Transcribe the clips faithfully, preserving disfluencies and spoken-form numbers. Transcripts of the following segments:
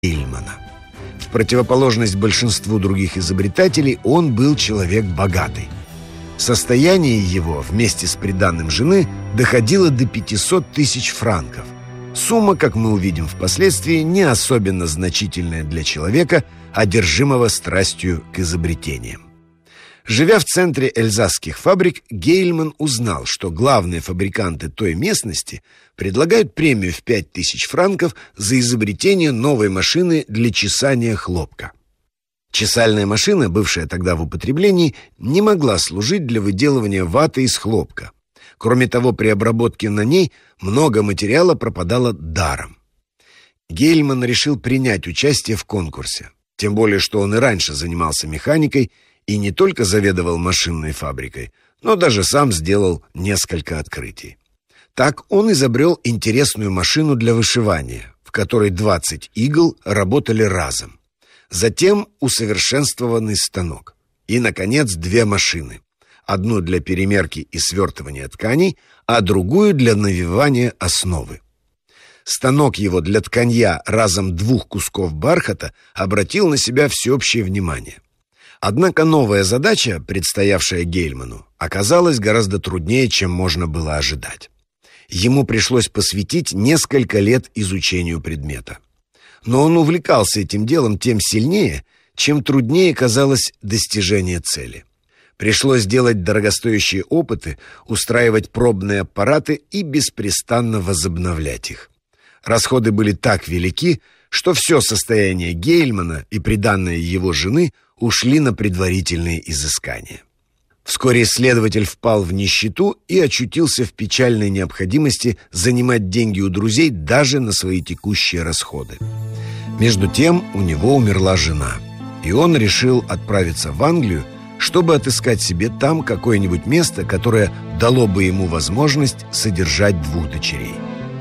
Гейльмана. В противоположность большинству других изобретателей, он был человек богатый. Состояние его вместе с приданым жены доходило до пятисот тысяч франков. Сумма, как мы увидим впоследствии, не особенно значительная для человека, одержимого страстью к изобретениям. Живя в центре эльзасских фабрик, Гейльман узнал, что главные фабриканты той местности предлагают премию в пять тысяч франков за изобретение новой машины для чесания хлопка. Чесальная машина, бывшая тогда в употреблении, не могла служить для выделывания ваты из хлопка. Кроме того, при обработке на ней много материала пропадало даром. Гейльман решил принять участие в конкурсе, тем более что он и раньше занимался механикой и не только заведовал машинной фабрикой, но даже сам сделал несколько открытий. Так он изобрел интересную машину для вышивания, в которой двадцать игл работали разом. Затем усовершенствованный станок. И, наконец, две машины. Одну для перемерки и свертывания тканей, а другую для навивания основы. Станок его для тканья разом двух кусков бархата обратил на себя всеобщее внимание. Однако новая задача, предстоявшая Гейльману, оказалась гораздо труднее, чем можно было ожидать. Ему пришлось посвятить несколько лет изучению предмета. Но он увлекался этим делом тем сильнее, чем труднее казалось достижение цели. Пришлось делать дорогостоящие опыты, устраивать пробные аппараты и беспрестанно возобновлять их. Расходы были так велики, что все состояние Гейльмана и приданное его жены ушли на предварительные изыскания. Вскоре исследователь впал в нищету и очутился в печальной необходимости занимать деньги у друзей даже на свои текущие расходы. Между тем у него умерла жена, и он решил отправиться в Англию, чтобы отыскать себе там какое-нибудь место, которое дало бы ему возможность содержать двух дочерей.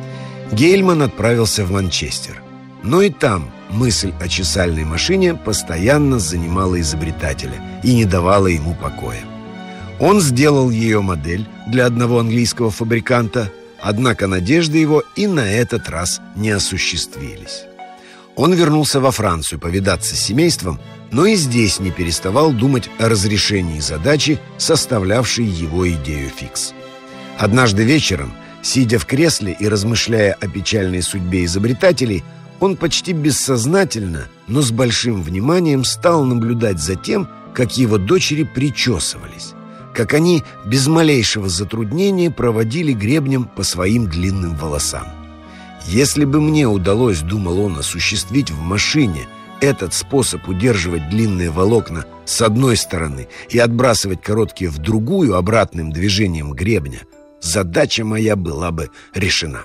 Гейльман отправился в Манчестер, но и там мысль о чесальной машине постоянно занимала изобретателя и не давала ему покоя. Он сделал ее модель для одного английского фабриканта, однако надежды его и на этот раз не осуществились. Он вернулся во Францию повидаться с семейством, но и здесь не переставал думать о разрешении задачи, составлявшей его идею фикс. Однажды вечером, сидя в кресле и размышляя о печальной судьбе изобретателей, он почти бессознательно, но с большим вниманием стал наблюдать за тем, как его дочери причесывались, как они без малейшего затруднения проводили гребнем по своим длинным волосам. Если бы мне удалось, думал он, осуществить в машине этот способ удерживать длинные волокна с одной стороны и отбрасывать короткие в другую обратным движением гребня, задача моя была бы решена.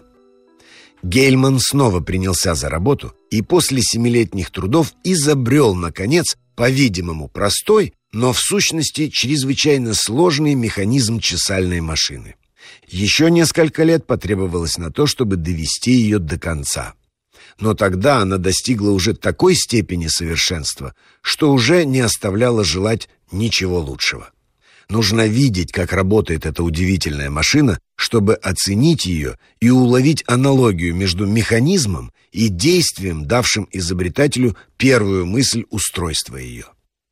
Гейльман снова принялся за работу и после семилетних трудов изобрел, наконец, по-видимому, простой, но в сущности чрезвычайно сложный механизм чесальной машины. Еще несколько лет потребовалось на то, чтобы довести ее до конца. Но тогда она достигла уже такой степени совершенства, что уже не оставляла желать ничего лучшего. Нужно видеть, как работает эта удивительная машина, чтобы оценить ее и уловить аналогию между механизмом и действием, давшим изобретателю первую мысль устройства ее.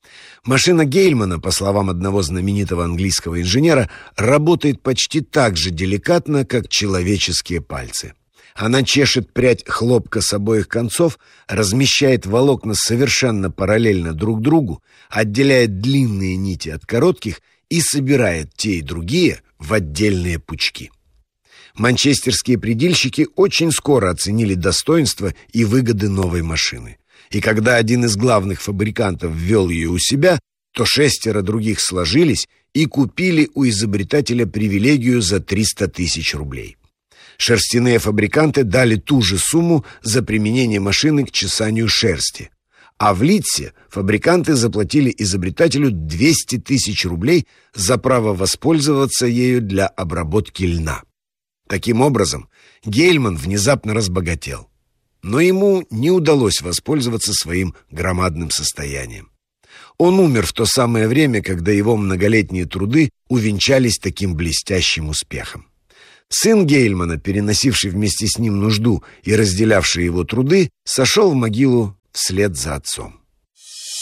Машина Гейльмана, по словам одного знаменитого английского инженера, работает почти так же деликатно, как человеческие пальцы. Она чешет прядь хлопка с обоих концов, размещает волокна совершенно параллельно друг другу, отделяет длинные нити от коротких и собирает те и другие в отдельные пучки. Манчестерские предельщики очень скоро оценили достоинства и выгоды новой машины. И когда один из главных фабрикантов ввел ее у себя, то шестеро других сложились и купили у изобретателя привилегию за триста тысяч рублей. Шерстяные фабриканты дали ту же сумму за применение машины к чесанию шерсти. А в Лидсе фабриканты заплатили изобретателю двести тысяч рублей за право воспользоваться ею для обработки льна. Таким образом, Гейльман внезапно разбогател. Но ему не удалось воспользоваться своим громадным состоянием. Он умер в то самое время, когда его многолетние труды увенчались таким блестящим успехом. Сын Гейльмана, переносивший вместе с ним нужду и разделявший его труды, сошел в могилу вслед за отцом.